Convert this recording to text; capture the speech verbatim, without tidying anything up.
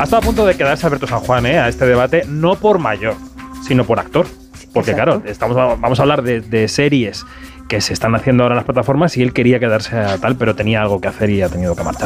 estado a punto de quedarse Alberto San Juan, ¿eh? A este debate, no por mayor, sino por actor. Porque Exacto. claro, estamos, vamos a hablar de, de series que se están haciendo ahora en las plataformas y él quería quedarse a tal, pero tenía algo que hacer y ha tenido que marcharse.